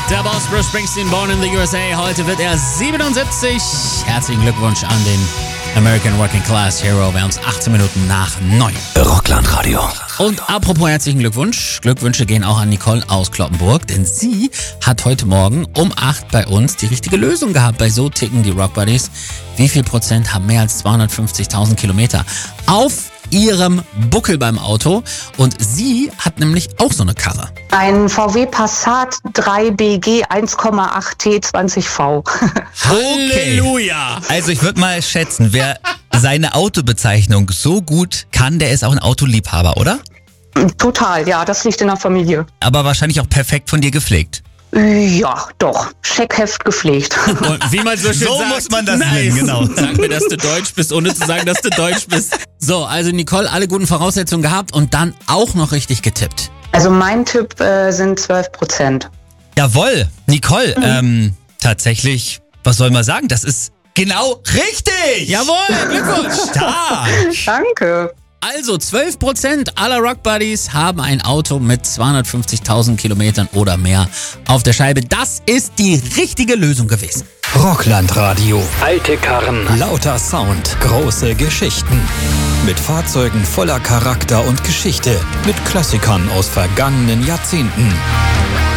Der Boss Bruce Springsteen, born in the USA. Heute wird er 77. Herzlichen Glückwunsch an den American Working Class Hero. Wir haben es 18 Minuten nach 9. Rockland-Radio. Und apropos herzlichen Glückwunsch. Glückwünsche gehen auch an Nicole aus Cloppenburg, denn sie hat heute Morgen um 8 bei uns die richtige Lösung gehabt. Bei So ticken die Rock Buddies. Wie viel Prozent haben mehr als 250.000 Kilometer auf ihrem Buckel beim Auto? Und sie hat nämlich auch so eine Karre. Ein VW Passat 3BG 1,8 T20V. Halleluja! Also ich würde mal schätzen, wer seine Autobezeichnung so gut kann, der ist auch ein Autoliebhaber, oder? Total, ja, das liegt in der Familie. Aber wahrscheinlich auch perfekt von dir gepflegt. Ja, doch. Scheckheft gepflegt. Und wie man so schön So sagt, muss man das nice. nennen, genau. Sag mir, dass du Deutsch bist, ohne zu sagen, dass du Deutsch bist. So, also Nicole, alle guten Voraussetzungen gehabt und dann auch noch richtig getippt. Also mein Tipp sind 12%. Jawohl, Nicole, tatsächlich, was soll man sagen, das ist genau richtig! Jawohl, Glückwunsch! Stark! Danke. Also 12% aller Rock Buddies haben ein Auto mit 250.000 Kilometern oder mehr auf der Scheibe. Das ist die richtige Lösung gewesen. Rockland-Radio. Alte Karren, lauter Sound, große Geschichten. Mit Fahrzeugen voller Charakter und Geschichte. Mit Klassikern aus vergangenen Jahrzehnten.